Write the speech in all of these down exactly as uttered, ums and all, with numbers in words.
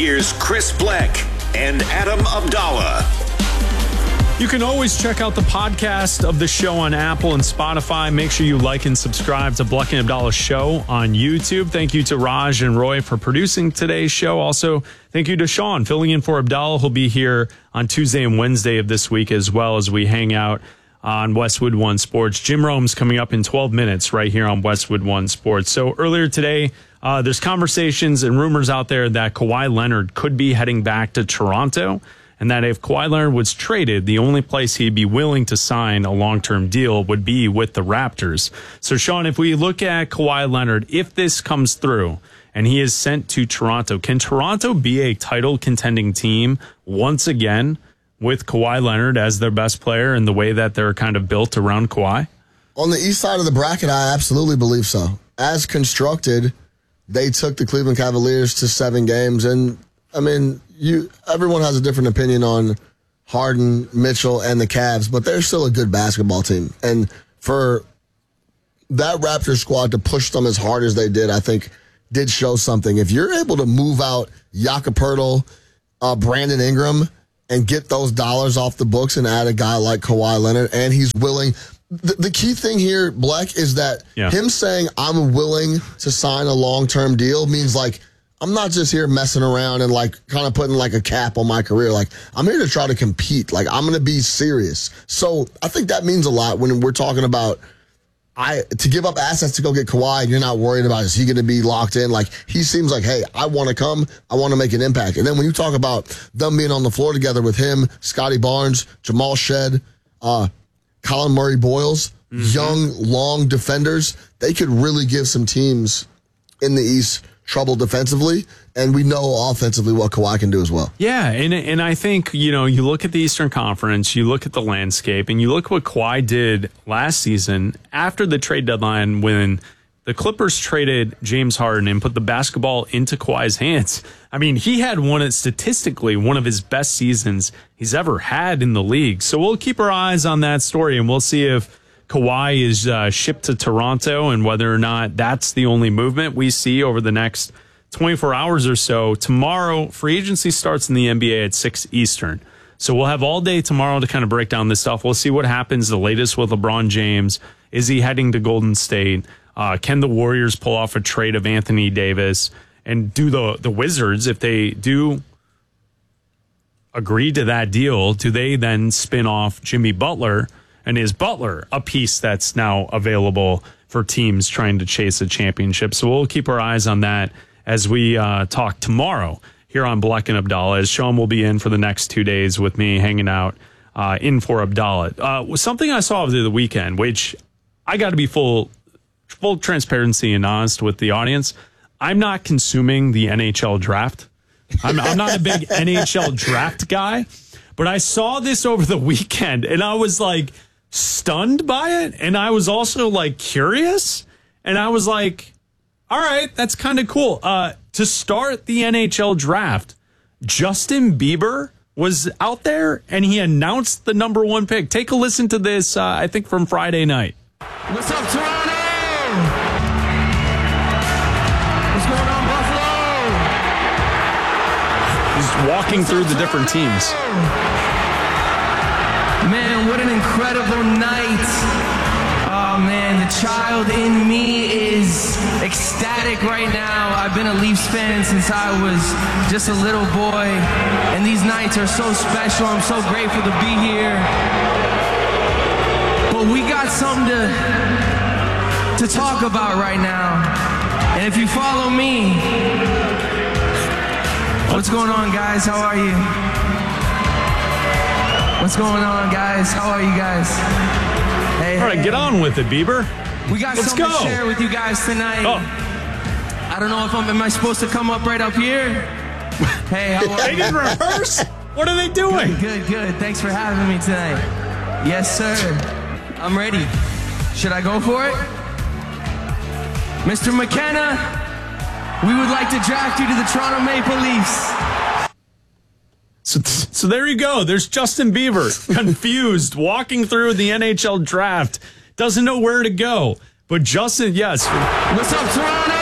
Here's Chris Bleck and Adam Abdallah. You can always check out the podcast of the show on Apple and Spotify. Make sure you like and subscribe to Bleck and Abdallah Show on YouTube. Thank you to Raj and Roy for producing today's show. Also, thank you to Sean filling in for Abdallah. He'll be here on Tuesday and Wednesday of this week as well as we hang out on Westwood One Sports. Jim Rome's coming up in twelve minutes right here on Westwood One Sports. So earlier today, uh, there's conversations and rumors out there that Kawhi Leonard could be heading back to Toronto, and that if Kawhi Leonard was traded, the only place he'd be willing to sign a long-term deal would be with the Raptors. So, Sean, if we look at Kawhi Leonard, if this comes through and he is sent to Toronto, can Toronto be a title-contending team once again with Kawhi Leonard as their best player and the way that they're kind of built around Kawhi? On the east side of the bracket, I absolutely believe so. As constructed, they took the Cleveland Cavaliers to seven games, and, I mean, You, everyone has a different opinion on Harden, Mitchell, and the Cavs, but they're still a good basketball team. And for that Raptors squad to push them as hard as they did, I think did show something. If you're able to move out Jakob Poeltl, uh, Brandon Ingram, and get those dollars off the books and add a guy like Kawhi Leonard, and he's willing. The, the key thing here, Bleck, is that yeah. him saying, I'm willing to sign a long-term deal means, like, I'm not just here messing around and like kind of putting like a cap on my career. Like, I'm here to try to compete. Like, I'm going to be serious. So I think that means a lot when we're talking about I to give up assets to go get Kawhi. And you're not worried about, is he going to be locked in? Like, he seems like, hey, I want to come. I want to make an impact. And then when you talk about them being on the floor together with him, Scotty Barnes, Jamal Shedd, uh, Colin Murray Boyles, mm-hmm. young, long defenders, they could really give some teams in the East trouble defensively, and we know offensively what Kawhi can do as well. Yeah, and and I think, you know, you look at the Eastern Conference, you look at the landscape, and you look what Kawhi did last season after the trade deadline when the Clippers traded James Harden and put the basketball into Kawhi's hands. I mean, he had one, statistically, one of his best seasons he's ever had in the league. So we'll keep our eyes on that story, and we'll see if Kawhi is uh, shipped to Toronto and whether or not that's the only movement we see over the next twenty-four hours or so. Tomorrow, free agency starts in the N B A at six Eastern. So we'll have all day tomorrow to kind of break down this stuff. We'll see what happens, the latest with LeBron James. Is he heading to Golden State? Uh, can the Warriors pull off a trade of Anthony Davis? And do the, the Wizards, if they do agree to that deal, do they then spin off Jimmy Butler? And is Butler a piece that's now available for teams trying to chase a championship? So we'll keep our eyes on that as we uh, talk tomorrow here on Bleck and Abdallah, as Sean will be in for the next two days with me hanging out uh, in for Abdallah. Uh, something I saw over the weekend, which I got to be full, full transparency and honest with the audience. I'm not consuming the N H L draft. I'm, I'm not a big N H L draft guy, but I saw this over the weekend and I was like, stunned by it, and I was also like curious, and I was like, all right, that's kind of cool. Uh, to start the N H L draft, Justin Bieber was out there and he announced the number one pick. Take a listen to this, uh, I think from Friday night. What's up, Toronto? What's going on, Buffalo? He's walking through the different teams. Man, what an incredible night. Oh, man, the child in me is ecstatic right now. I've been a Leafs fan since I was just a little boy, and these nights are so special. I'm so grateful to be here. But we got something to, to talk about right now. And if you follow me, what's going on, guys? How are you? What's going on, guys? How are you guys? Hey, all right, hey, get on with it, Bieber. We got Let's something go. to share with you guys tonight. Oh. I don't know if I'm, am I supposed to come up right up here? Hey, how are they you? didn't rehearse? What are they doing? Good, good, good. Thanks for having me tonight. Yes, sir. I'm ready. Should I go for it? Mister McKenna, we would like to draft you to the Toronto Maple Leafs. So, so there you go. There's Justin Bieber, confused, walking through the N H L draft, doesn't know where to go. But Justin, yes. What's up, Toronto?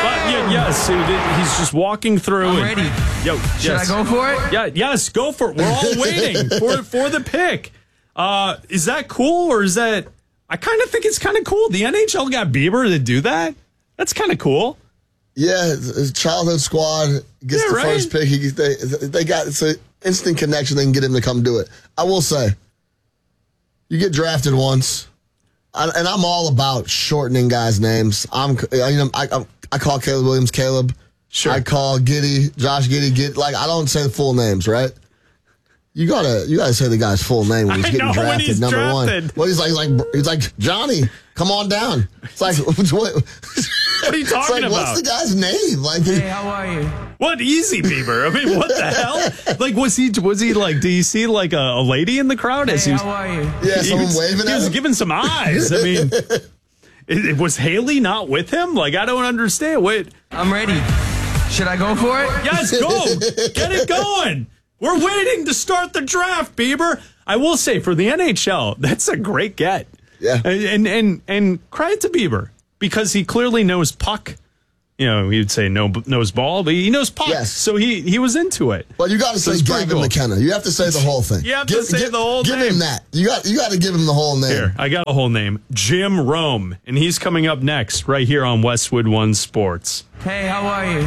But yeah, yes, it- he's just walking through. I'm and, ready. Yo, Should yes. I go for it? Yeah, yes, go for it. We're all waiting for for the pick. Uh, is that cool or is that? I kind of think it's kind of cool. The N H L got Bieber to do that. That's kind of cool. Yeah, his childhood squad gets Yeah, the right? first pick. He, they, they got it's an instant connection. They can get him to come do it. I will say, you get drafted once, I, and I'm all about shortening guys' names. I'm, you know, I, I, I call Caleb Williams Caleb. Sure. I call Giddy Josh Giddy. Giddy. Like I don't say the full names, right? You gotta, you gotta say the guy's full name when he's I getting know, when drafted, he's number drafted. one. Well, he's like, he's like, he's like Johnny, come on down. It's like, what, What are you it's talking like, about? what's the guy's name? Like, Hey, how are you? What easy Bieber? I mean, what the hell? Like, was he? Was he like? Do you see like a, a lady in the crowd as Hey, he was? how are you? yeah, he someone was, waving he at was him. giving some eyes. I mean, it, it was Haley not with him? Like, I don't understand. Wait, I'm ready. Should I go for it? yes, go, get it going. We're waiting to start the draft, Bieber. I will say for the N H L, that's a great get. Yeah. and and and, and credit to Bieber because he clearly knows puck. You know, he'd say no knows ball, but he knows puck. Yes. So he he was into it. But you got to So say it's pretty Gavin cool. McKenna. You have to say the whole thing. You have to say the whole give name. him that. You got you got to give him the whole name. Here, I got a whole name. Jim Rome. And he's coming up next right here on Westwood One Sports. Hey, how are you?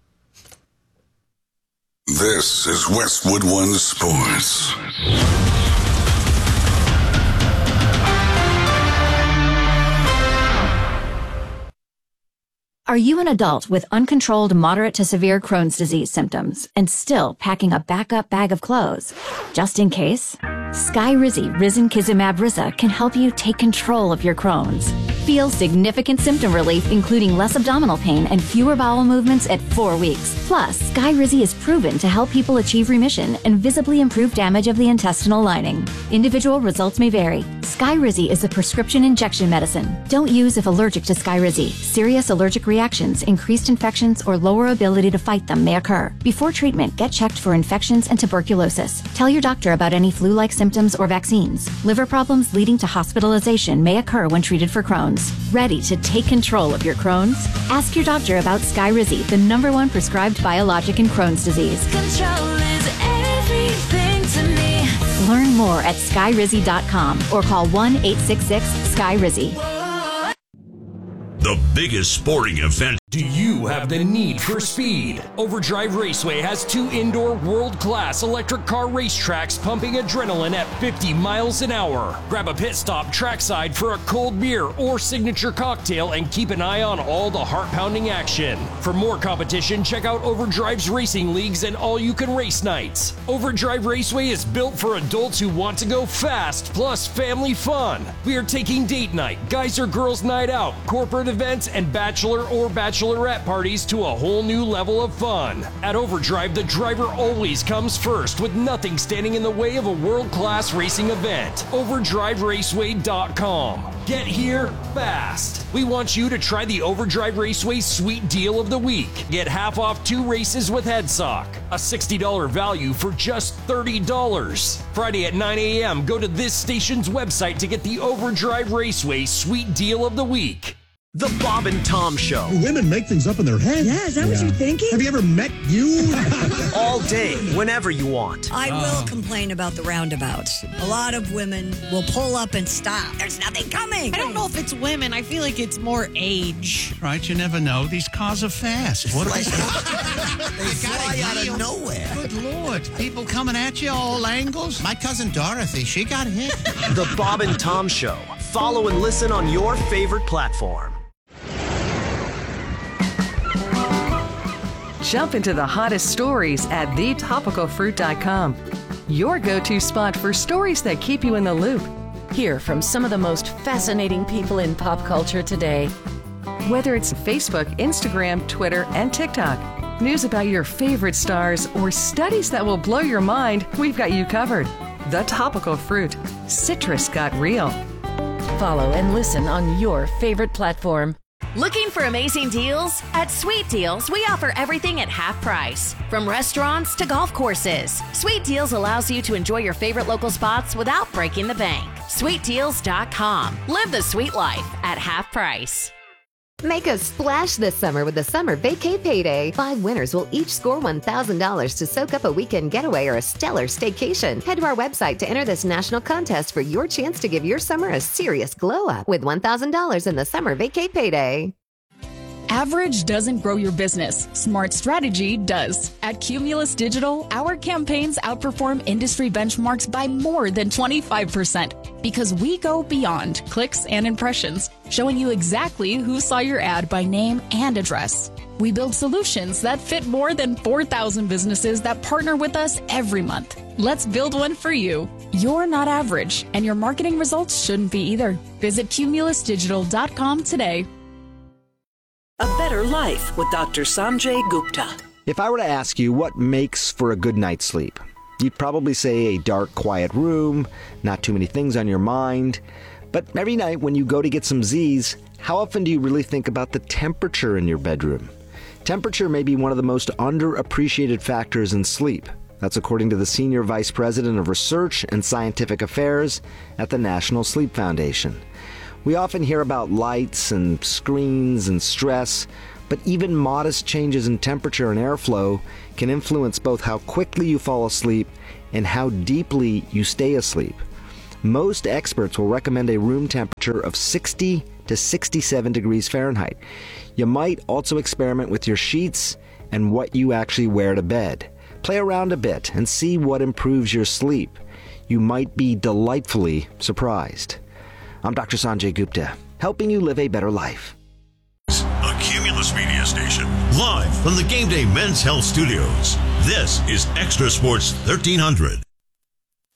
This is Westwood One Sports. Are you an adult with uncontrolled moderate to severe Crohn's disease symptoms and still packing a backup bag of clothes? Just in case? Skyrizi Risankizumab Riza can help you take control of your Crohn's. Feel significant symptom relief, including less abdominal pain and fewer bowel movements at four weeks. Plus, Skyrizi is proven to help people achieve remission and visibly improve damage of the intestinal lining. Individual results may vary. Skyrizi is a prescription injection medicine. Don't use if allergic to Skyrizi. Serious allergic reactions, increased infections, or lower ability to fight them may occur. Before treatment, get checked for infections and tuberculosis. Tell your doctor about any flu-like symptoms or vaccines. Liver problems leading to hospitalization may occur when treated for Crohn's. Ready to take control of your Crohn's? Ask your doctor about Skyrizi, the number one prescribed biologic in Crohn's disease. Control is everything to me. Learn more at skyrizi dot com or call one eight six six sky rizi. The biggest sporting event. Do you have the need for speed? Overdrive Raceway has two indoor world-class electric car racetracks pumping adrenaline at fifty miles an hour. Grab a pit stop trackside for a cold beer or signature cocktail and keep an eye on all the heart-pounding action. For more competition, check out Overdrive's racing leagues and all-you-can-race nights. Overdrive Raceway is built for adults who want to go fast, plus family fun. We are taking date night, guys or girls night out, corporate events, and bachelor or bachelorette parties to a whole new level of fun. At Overdrive, the driver always comes first, with nothing standing in the way of a world-class racing event. overdrive raceway dot com. Get here fast. We want you to try the Overdrive Raceway Sweet Deal of the Week. Get half off two races with HeadSock, a sixty dollars value for just thirty dollars. Friday at nine a.m., go to this station's website to get the Overdrive Raceway Sweet Deal of the Week. The Bob and Tom Show. Women make things up in their head. Yeah, is that what you're thinking? Have you ever met you? All day, whenever you want. I will complain about the roundabouts. A lot of women will pull up and stop. There's nothing coming. I don't know if it's women. I feel like it's more age. Right, you never know. These cars are fast. What Like- they fly out of nowhere. Good Lord. People coming at you all angles. My cousin Dorothy, she got hit. The Bob and Tom Show. Follow and listen on your favorite platform. Jump into the hottest stories at the topical fruit dot com. Your go-to spot for stories that keep you in the loop. Hear from some of the most fascinating people in pop culture today. Whether it's Facebook, Instagram, Twitter, and TikTok, news about your favorite stars, or studies that will blow your mind, we've got you covered. The Topical Fruit. Citrus got real. Follow and listen on your favorite platform. Looking for amazing deals? At Sweet Deals, we offer everything at half price. From restaurants to golf courses, Sweet Deals allows you to enjoy your favorite local spots without breaking the bank. sweet deals dot com. Live the sweet life at half price. Make a splash this summer with the Summer Vacay Payday. Five winners will each score one thousand dollars to soak up a weekend getaway or a stellar staycation. Head to our website to enter this national contest for your chance to give your summer a serious glow up with one thousand dollars in the Summer Vacay Payday. Average doesn't grow your business. Smart strategy does. At Cumulus Digital, our campaigns outperform industry benchmarks by more than twenty-five percent because we go beyond clicks and impressions, showing you exactly who saw your ad by name and address. We build solutions that fit more than four thousand businesses that partner with us every month. Let's build one for you. You're not average, and your marketing results shouldn't be either. Visit cumulus digital dot com today. A Better Life with Doctor Sanjay Gupta. If I were to ask you what makes for a good night's sleep, you'd probably say a dark, quiet room, not too many things on your mind. But every night when you go to get some Z's, how often do you really think about the temperature in your bedroom? Temperature may be one of the most underappreciated factors in sleep. That's according to the Senior Vice President of Research and Scientific Affairs at the National Sleep Foundation. We often hear about lights and screens and stress, but even modest changes in temperature and airflow can influence both how quickly you fall asleep and how deeply you stay asleep. Most experts will recommend a room temperature of sixty to sixty-seven degrees Fahrenheit. You might also experiment with your sheets and what you actually wear to bed. Play around a bit and see what improves your sleep. You might be delightfully surprised. I'm Doctor Sanjay Gupta, helping you live a better life. A Cumulus Media Station, live from the Game Day Men's Health Studios. This is Extra Sports thirteen hundred.